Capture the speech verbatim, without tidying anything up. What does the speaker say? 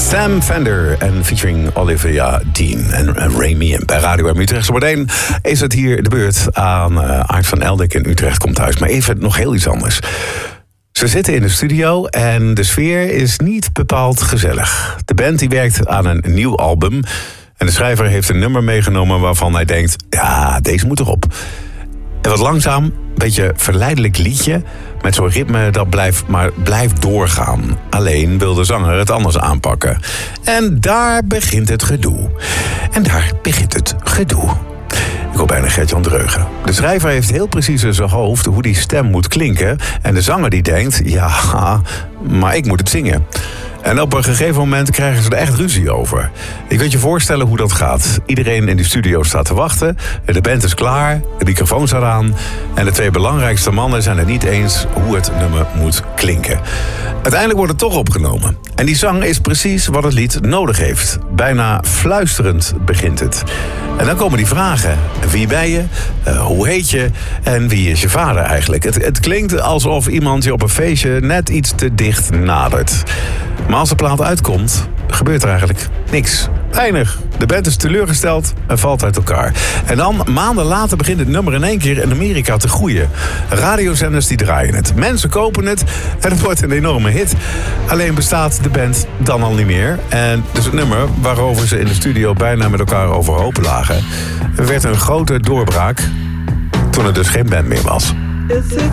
Sam Fender en featuring Olivia Dean en Remy. En bij Radio M Utrecht zometeen is het hier de beurt aan uh, Aart van Eldik in Utrecht komt thuis. Maar even nog heel iets anders. Ze zitten in de studio en de sfeer is niet bepaald gezellig. De band die werkt aan een nieuw album. En de schrijver heeft een nummer meegenomen waarvan hij denkt, ja, deze moet erop. En wat langzaam, een beetje verleidelijk liedje met zo'n ritme dat blijft, maar blijft doorgaan. Alleen wil de zanger het anders aanpakken. En daar begint het gedoe. En daar begint het gedoe. Ik hoor bijna Gert-Jan Dreugen. De schrijver heeft heel precies in zijn hoofd hoe die stem moet klinken. En de zanger die denkt, ja, maar ik moet het zingen. En op een gegeven moment krijgen ze er echt ruzie over. Ik weet je voorstellen hoe dat gaat. Iedereen in de studio staat te wachten. De band is klaar, de microfoon staat aan. En de twee belangrijkste mannen zijn het niet eens hoe het nummer moet klinken. Uiteindelijk wordt het toch opgenomen. En die zang is precies wat het lied nodig heeft. Bijna fluisterend begint het. En dan komen die vragen. Wie ben je? Uh, hoe heet je? En wie is je vader eigenlijk? Het, het klinkt alsof iemand je op een feestje net iets te dicht nadert. Maar als de plaat uitkomt, gebeurt er eigenlijk niks. Weinig. De band is teleurgesteld en valt uit elkaar. En dan, maanden later, begint het nummer in één keer in Amerika te groeien. Radiozenders die draaien het. Mensen kopen het en het wordt een enorme hit. Alleen bestaat de band dan al niet meer. En dus het nummer, waarover ze in de studio bijna met elkaar overhoop lagen, werd een grote doorbraak toen er dus geen band meer was. Is it